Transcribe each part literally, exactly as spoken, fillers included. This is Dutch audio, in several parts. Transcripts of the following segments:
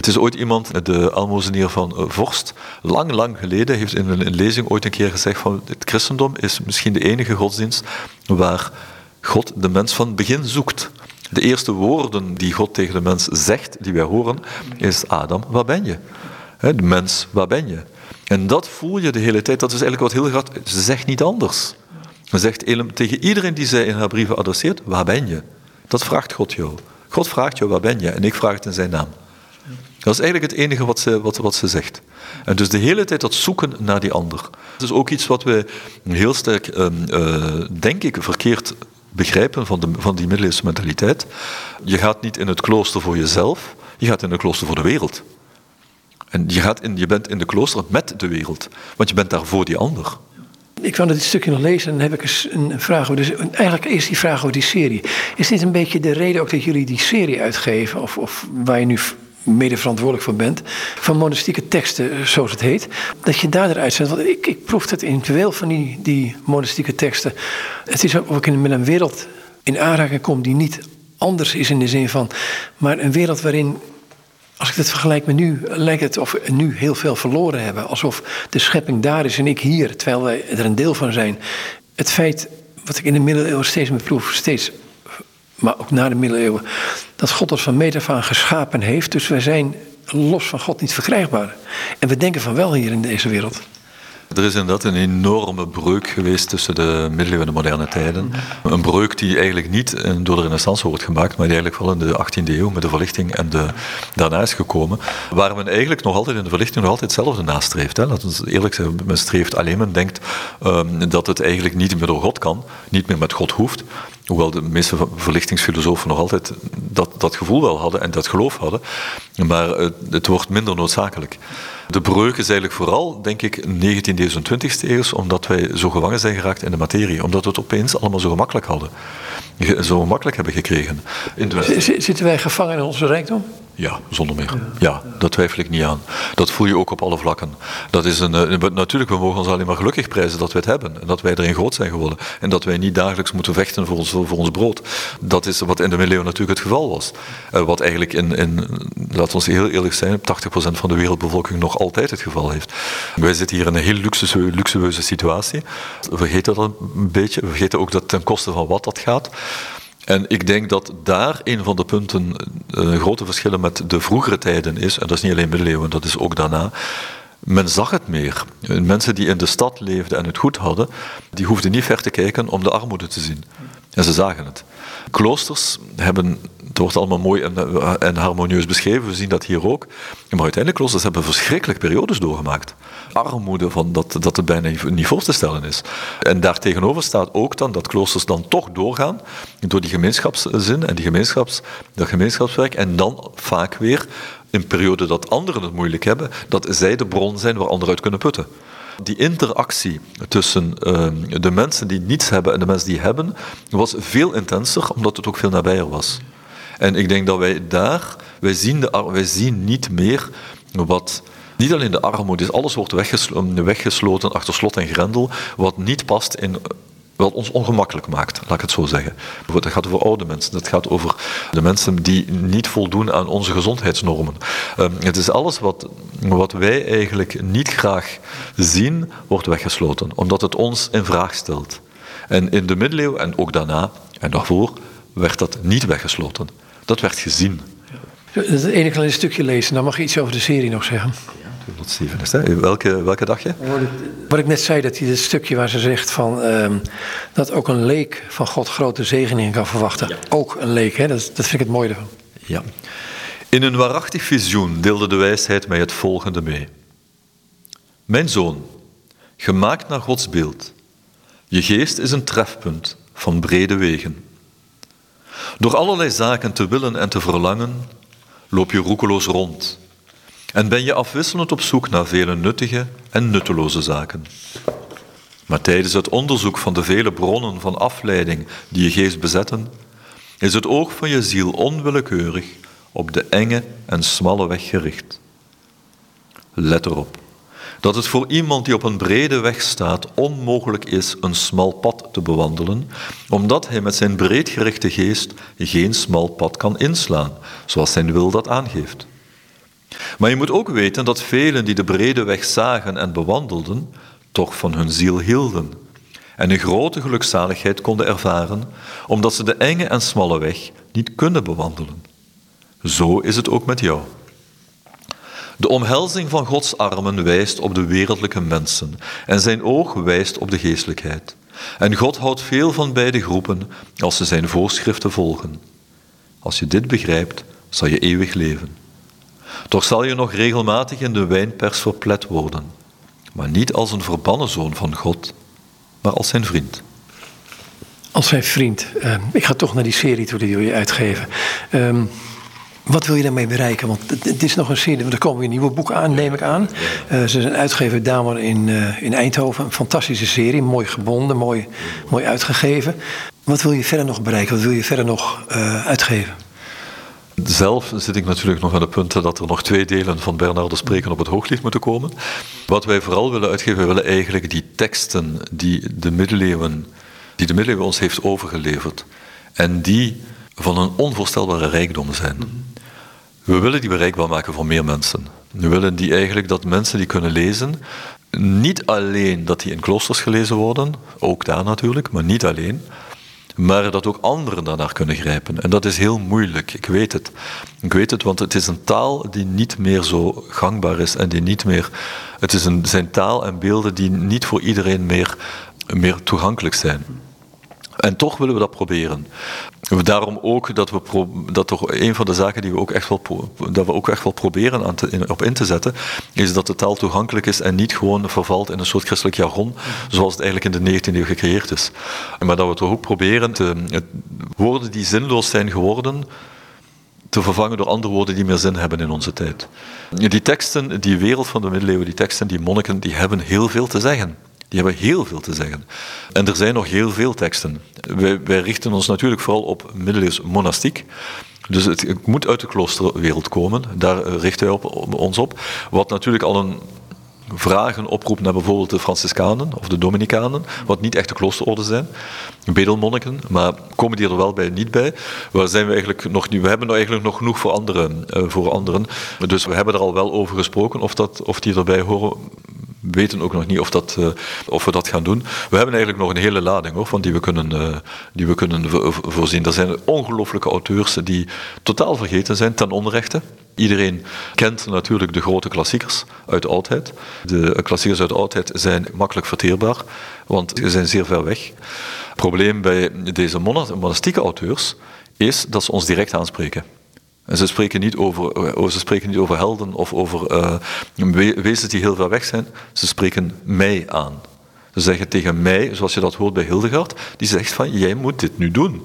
is ooit iemand, de almozenier van Vorst, lang, lang geleden, heeft in een, een lezing ooit een keer gezegd van het christendom is misschien de enige godsdienst waar God de mens van begin zoekt. De eerste woorden die God tegen de mens zegt, die wij horen, is Adam, waar ben je? De mens, waar ben je? En dat voel je de hele tijd, dat is eigenlijk wat heel graag, ze zegt niet anders. Ze zegt tegen iedereen die zij in haar brieven adresseert, waar ben je? Dat vraagt God jou. God vraagt jou, waar ben je? En ik vraag het in zijn naam. Dat is eigenlijk het enige wat ze, wat, wat ze zegt. En dus de hele tijd dat zoeken naar die ander. Dat is ook iets wat we heel sterk, uh, uh, denk ik, verkeerd begrijpen van, de, van die middeleeuwse mentaliteit. Je gaat niet in het klooster voor jezelf, je gaat in het klooster voor de wereld. En je, gaat in, je bent in de klooster met de wereld, want je bent daar voor die ander. Ik wou dit stukje nog lezen en dan heb ik eens een vraag over. Dus eigenlijk eerst die vraag over die serie. Is dit een beetje de reden ook dat jullie die serie uitgeven, of, of waar je nu mede verantwoordelijk voor bent, van monastieke teksten, zoals het heet, dat je daar eruit zet? Want ik, ik proef het in veel van die, die monastieke teksten. Het is ook in, met een wereld in aanraking kom die niet anders is in de zin van, maar een wereld waarin, als ik het vergelijk met nu, lijkt het of we nu heel veel verloren hebben. Alsof de schepping daar is en ik hier, terwijl wij er een deel van zijn. Het feit, wat ik in de middeleeuwen steeds meer proef, steeds, maar ook na de middeleeuwen, dat God ons van meet af aan geschapen heeft. Dus wij zijn los van God niet verkrijgbaar. En we denken van wel hier in deze wereld. Er is inderdaad een enorme breuk geweest tussen de middeleeuwen en de moderne tijden. Een breuk die eigenlijk niet door de Renaissance wordt gemaakt, maar die eigenlijk vooral in de achttiende eeuw met de verlichting en de, daarna is gekomen. Waar men eigenlijk nog altijd in de verlichting nog altijd hetzelfde nastreeft. Hè. Laten we eerlijk zijn, men streeft alleen, men denkt um, dat het eigenlijk niet meer door God kan, niet meer met God hoeft. Hoewel de meeste verlichtingsfilosofen nog altijd dat, dat gevoel wel hadden en dat geloof hadden. Maar het, het wordt minder noodzakelijk. De breuk is eigenlijk vooral, denk ik, negentiende eeuw en twintigste eeuw, omdat wij zo gevangen zijn geraakt in de materie. Omdat we het opeens allemaal zo gemakkelijk hadden. Zo gemakkelijk hebben gekreken. In de Zitten wij gevangen in onze rijkdom? Ja, zonder meer. Ja, daar twijfel ik niet aan. Dat voel je ook op alle vlakken. Dat is een, natuurlijk, we mogen ons alleen maar gelukkig prijzen dat we het hebben. En dat wij erin groot zijn geworden. En dat wij niet dagelijks moeten vechten voor ons, voor ons brood. Dat is wat in de middeleeuwen natuurlijk het geval was. Uh, wat eigenlijk in, in, laten we heel eerlijk zijn, tachtig procent van de wereldbevolking nog altijd het geval heeft. Wij zitten hier in een heel luxueuze, luxueuze situatie. We vergeten dat een beetje. We vergeten ook dat ten koste van wat dat gaat. En ik denk dat daar een van de punten, uh, grote verschillen met de vroegere tijden is, en dat is niet alleen middeleeuwen, dat is ook daarna. Men zag het meer. Mensen die in de stad leefden en het goed hadden, die hoefden niet ver te kijken om de armoede te zien. En ze zagen het. Kloosters hebben, het wordt allemaal mooi en, en harmonieus beschreven, we zien dat hier ook. Maar uiteindelijk, kloosters hebben verschrikkelijke periodes doorgemaakt. Armoede, van dat, dat het bijna niet voor te stellen is. En daartegenover staat ook dan dat kloosters dan toch doorgaan door die gemeenschapszin en die gemeenschaps, dat gemeenschapswerk. En dan vaak weer, in periode dat anderen het moeilijk hebben, dat zij de bron zijn waar anderen uit kunnen putten. Die interactie tussen uh, de mensen die niets hebben en de mensen die hebben, was veel intenser, omdat het ook veel nabijer was. En ik denk dat wij daar, wij zien, de, wij zien niet meer wat, niet alleen de armoede is, alles wordt weggesloten, weggesloten achter slot en grendel, wat niet past in, wat ons ongemakkelijk maakt, laat ik het zo zeggen. Dat gaat over oude mensen, dat gaat over de mensen die niet voldoen aan onze gezondheidsnormen. Um, het is alles wat, wat wij eigenlijk niet graag zien, wordt weggesloten, omdat het ons in vraag stelt. En in de middeleeuwen, en ook daarna, en daarvoor, werd dat niet weggesloten. Dat werd gezien. Het ene kleine stukje lezen, dan mag je iets over de serie nog zeggen. Dat Steven is, hè? Welke, welke dag je? Wat ik net zei, dat hij het stukje waar ze zegt van, um, dat ook een leek van God grote zegeningen kan verwachten. Ja. Ook een leek, hè? Dat, dat vind ik het mooie ervan. Ja. In een waarachtig visioen deelde de wijsheid mij het volgende mee. Mijn zoon, gemaakt naar Gods beeld, je geest is een trefpunt van brede wegen. Door allerlei zaken te willen en te verlangen, loop je roekeloos rond. En ben je afwisselend op zoek naar vele nuttige en nutteloze zaken. Maar tijdens het onderzoek van de vele bronnen van afleiding die je geest bezetten, is het oog van je ziel onwillekeurig op de enge en smalle weg gericht. Let erop dat het voor iemand die op een brede weg staat onmogelijk is een smal pad te bewandelen, omdat hij met zijn breedgerichte geest geen smal pad kan inslaan, zoals zijn wil dat aangeeft. Maar je moet ook weten dat velen die de brede weg zagen en bewandelden, toch van hun ziel hielden. En een grote gelukzaligheid konden ervaren, omdat ze de enge en smalle weg niet kunnen bewandelen. Zo is het ook met jou. De omhelzing van Gods armen wijst op de wereldlijke mensen en zijn oog wijst op de geestelijkheid. En God houdt veel van beide groepen als ze zijn voorschriften volgen. Als je dit begrijpt, zal je eeuwig leven. Toch zal je nog regelmatig in de wijnpers verplet worden, maar niet als een verbannen zoon van God, maar als zijn vriend. Als zijn vriend. Uh, ik ga toch naar die serie toe die jullie uitgeven. Um, wat wil je daarmee bereiken? Want het, het is nog een serie, want er komen weer nieuwe boeken aan, neem ik aan. Uh, ze zijn uitgegeven Damon in, uh, in Eindhoven. Een fantastische serie, mooi gebonden, mooi, mooi uitgegeven. Wat wil je verder nog bereiken? Wat wil je verder nog uh, uitgeven? Zelf zit ik natuurlijk nog aan de punten dat er nog twee delen van Bernardo Spreken op het hooglied moeten komen. Wat wij vooral willen uitgeven, we willen eigenlijk die teksten die de middeleeuwen, die de middeleeuwen ons heeft overgeleverd en die van een onvoorstelbare rijkdom zijn. We willen die bereikbaar maken voor meer mensen. We willen die eigenlijk dat mensen die kunnen lezen, niet alleen dat die in kloosters gelezen worden, ook daar natuurlijk, maar niet alleen, maar dat ook anderen daarnaar kunnen grijpen. En dat is heel moeilijk, ik weet het. Ik weet het, want het is een taal die niet meer zo gangbaar is en die niet meer... Het is een, zijn taal en beelden die niet voor iedereen meer, meer toegankelijk zijn. En toch willen we dat proberen. Daarom ook dat we pro, dat toch een van de zaken die we ook echt wel, dat we ook echt wel proberen aan te, in, op in te zetten, is dat de taal toegankelijk is en niet gewoon vervalt in een soort christelijk jargon, zoals het eigenlijk in de negentiende eeuw gecreëerd is. Maar dat we toch ook proberen te, het, woorden die zinloos zijn geworden, te vervangen door andere woorden die meer zin hebben in onze tijd. Die teksten, die wereld van de middeleeuwen, die teksten, die monniken, die hebben heel veel te zeggen. Die hebben heel veel te zeggen. En er zijn nog heel veel teksten. Wij, wij richten ons natuurlijk vooral op middeleeuws monastiek. Dus het, het moet uit de kloosterwereld komen. Daar richten wij op, op, ons op. Wat natuurlijk al een vragen oproept naar bijvoorbeeld de Franciscanen of de Dominicanen, wat niet echte kloosterorden zijn, bedelmonniken, maar komen die er wel bij niet bij. Waar zijn we eigenlijk nog niet? We hebben nou eigenlijk nog genoeg voor anderen, uh, voor anderen. Dus we hebben er al wel over gesproken. Of, dat, of die erbij horen, weten ook nog niet of, dat, uh, of we dat gaan doen. We hebben eigenlijk nog een hele lading hoor, van die we kunnen, uh, die we kunnen vo- voorzien. Er zijn ongelooflijke auteurs die totaal vergeten zijn, ten onrechte. Iedereen kent natuurlijk de grote klassiekers uit de oudheid. De klassiekers uit de oudheid zijn makkelijk verteerbaar, want ze zijn zeer ver weg. Het probleem bij deze monastieke auteurs is dat ze ons direct aanspreken. En ze spreken niet over, ze spreken niet over helden of over uh, wezens die heel ver weg zijn. Ze spreken mij aan. Ze zeggen tegen mij, zoals je dat hoort bij Hildegard, die zegt van, jij moet dit nu doen.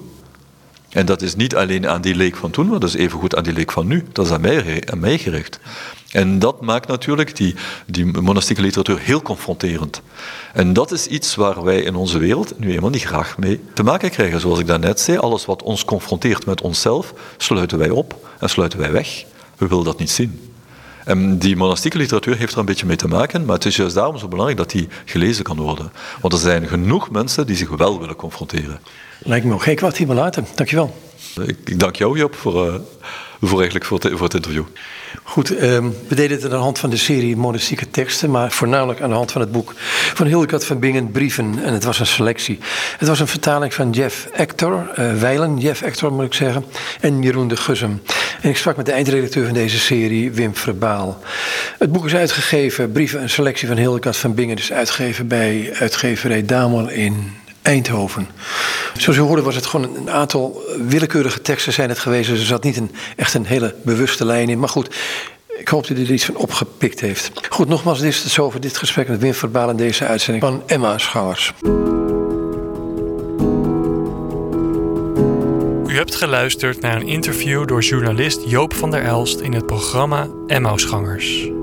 En dat is niet alleen aan die leek van toen, maar dat is evengoed aan die leek van nu. Dat is aan mij, aan mij gericht. En dat maakt natuurlijk die, die monastieke literatuur heel confronterend. En dat is iets waar wij in onze wereld nu eenmaal niet graag mee te maken krijgen. Zoals ik daarnet zei, alles wat ons confronteert met onszelf, sluiten wij op en sluiten wij weg. We willen dat niet zien. En die monastieke literatuur heeft er een beetje mee te maken, maar het is juist daarom zo belangrijk dat die gelezen kan worden. Want er zijn genoeg mensen die zich wel willen confronteren. Lijkt me ook geen kwaad hierbij laten. Dankjewel. Ik, ik dank jou, Job, voor, uh, voor, eigenlijk voor, het, voor het interview. Goed, um, we deden het aan de hand van de serie monastieke teksten, maar voornamelijk aan de hand van het boek van Hildegard van Bingen, Brieven. En het was een selectie. Het was een vertaling van Jeff Ector, uh, Wijlen, Jeff Ector moet ik zeggen, en Jeroen de Gussem. En ik sprak met de eindredacteur van deze serie, Wim Verbaal. Het boek is uitgegeven, Brieven, een selectie van Hildegard van Bingen, dus uitgegeven bij uitgeverij Damon in Eindhoven. Zoals u hoorde was het gewoon een aantal willekeurige teksten zijn het geweest. Dus er zat niet een, echt een hele bewuste lijn in. Maar goed, ik hoop dat u er iets van opgepikt heeft. Goed, nogmaals, dit is het zo voor dit gesprek met Wim Verbaal in deze uitzending van Emmausgangers. U hebt geluisterd naar een interview door journalist Joop van der Elst in het programma Emmausgangers.